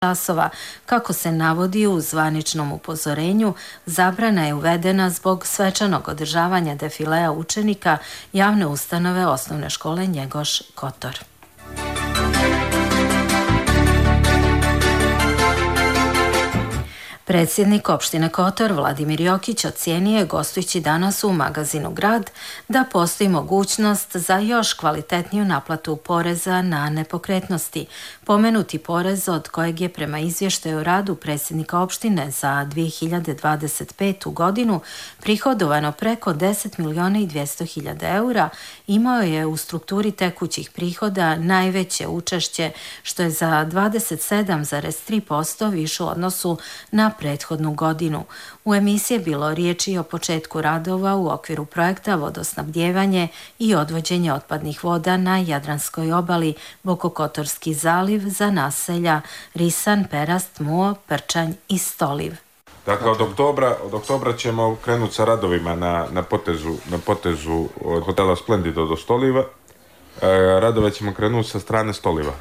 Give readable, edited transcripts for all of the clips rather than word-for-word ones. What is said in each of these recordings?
časova. Kako se navodi u zvaničnom upozorenju, zabrana je uvedena zbog svečanog održavanja defilea učenika javne ustanove osnovne škole Njegoš Kotor. Predsjednik opštine Kotor Vladimir Jokić ocijenio je gostujući danas u magazinu Grad da postoji mogućnost za još kvalitetniju naplatu poreza na nepokretnosti. Pomenuti porez od kojeg je prema izvještaju o radu predsjednika opštine za 2025. godinu prihodovano preko 10.200.000 eura, imao je u strukturi tekućih prihoda najveće učešće, što je za 27,3% više u odnosu na prethodnu godinu. U emisiji je bilo riječi o početku radova u okviru projekta Vodosnabdijevanje i odvođenje otpadnih voda na Jadranskoj obali, Bokokotorski zaliv za naselja Risan, Perast, Muo, Prčanj i Stoliv. Dakle, od oktobra ćemo krenuti sa radovima na potezu od hotela Splendido do Stoliva. Radove ćemo krenuti sa strane Stoliva,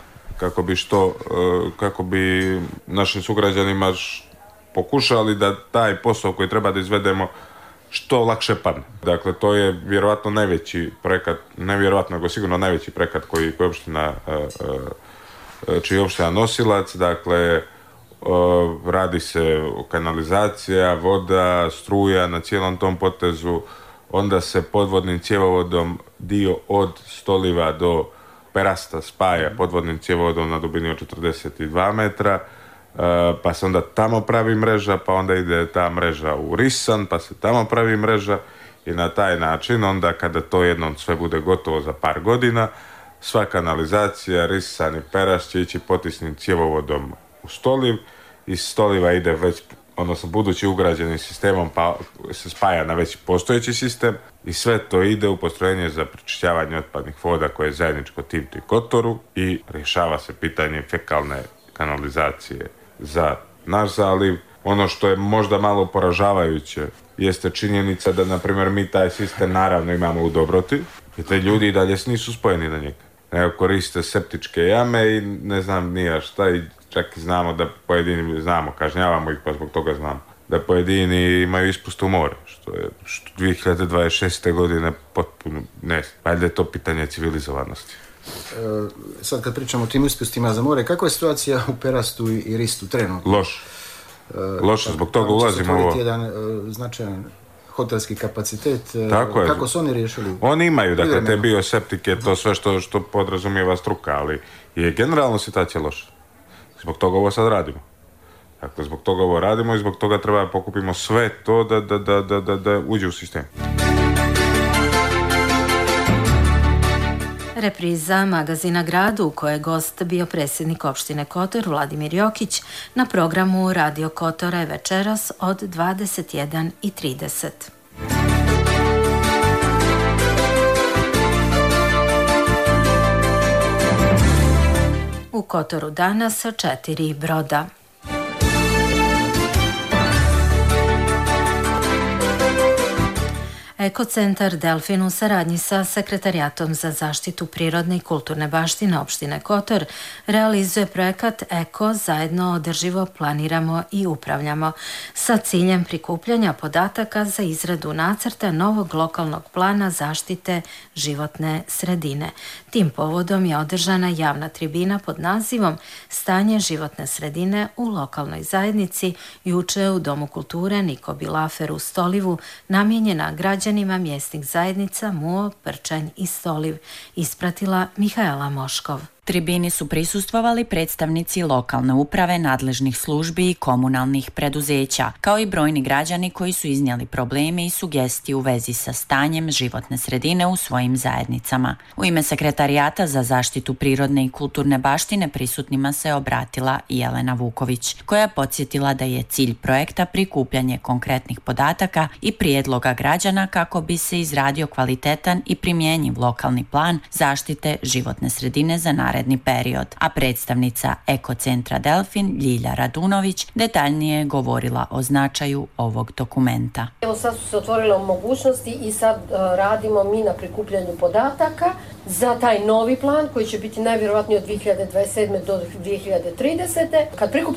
kako bi našim sugrađanima pokušali da taj posao koji treba da izvedemo što lakše padne. Dakle, to je vjerojatno najveći projekat, nevjerojatno, nego sigurno najveći projekat koji opština, čiji je opština nosilac. Dakle, radi se o kanalizacija, voda, struja na cijelom tom potezu, onda se podvodnim cjevovodom dio od Stoliva do Perasta spaja podvodnim cjevovodom na dubini od 42 metra, pa se onda tamo pravi mreža, pa onda ide ta mreža u Risan, pa se tamo pravi mreža i na taj način onda kada to jednom sve bude gotovo za par godina, sva kanalizacija, Risan i Perast će ići potisnim cjevovodom u Stoliv. Iz Stoliva ide već, odnosno budući ugrađenim sistemom, pa se spaja na već postojeći sistem i sve to ide u postrojenje za pročišćavanje otpadnih voda koje je zajedničko Tivtu i Kotoru i rješava se pitanje fekalne kanalizacije za naš zaliv. Ono što je možda malo poražavajuće jeste činjenica da, na primjer, mi taj sistem naravno imamo u Dobroti i te ljudi i dalje nisu spojeni na njega. Nego koriste septičke jame i ne znam nija šta, i čak i znamo da pojedini, kažnjavamo ih pa zbog toga znamo, da pojedini imaju ispust u more, što je 2026. godine potpuno valjda je to pitanje civilizovanosti. Sad kad pričamo o tim ispustima za more, kakva je situacija u Perastu i Ristu trenutno? Loše, zbog toga ulazimo u ovo. Jedan značajan hotelski kapacitet. Kako su oni riješili? Oni imaju, dakle, te bioseptike, to sve što podrazumijeva struka, ali je generalno situacija loša. Zbog toga ovo sad radimo. Dakle, zbog toga ovo radimo i zbog toga treba pokupimo sve to da uđe u sistem. Repriza magazina Grad u kojoj je gost bio predsjednik opštine Kotor Vladimir Jokić na programu Radio Kotora je večeras od 21:30. U Kotoru danas 4 broda. Ekocentar Delfin u saradnji sa Sekretarijatom za zaštitu prirodne i kulturne baštine opštine Kotor realizuje projekat Eko zajedno održivo planiramo i upravljamo sa ciljem prikupljanja podataka za izradu nacrta novog lokalnog plana zaštite životne sredine. Tim povodom je održana javna tribina pod nazivom Stanje životne sredine u lokalnoj zajednici juče u Domu kulture Niko Bilafer u Stolivu, namijenjena građanima mjesnih zajednica Muo, Prčanj i Stoliv, ispratila Mihaela Moškov. Tribini su prisustvovali predstavnici lokalne uprave, nadležnih službi i komunalnih preduzeća, kao i brojni građani koji su iznijeli probleme i sugestije u vezi sa stanjem životne sredine u svojim zajednicama. U ime Sekretarijata za zaštitu prirodne i kulturne baštine prisutnima se obratila Jelena Vuković, koja je podsjetila da je cilj projekta prikupljanje konkretnih podataka i prijedloga građana kako bi se izradio kvalitetan i primjenjiv lokalni plan zaštite životne sredine za naredni period, a predstavnica Ekocentra Delfin Ljilja Radunović detaljnije je govorila o značaju ovog dokumenta. Evo sad su se otvorile mogućnosti i sad radimo mi na prikupljanju podataka za taj novi plan koji će biti najvjerojatnije od 2027. do 2030. Kad prikupimo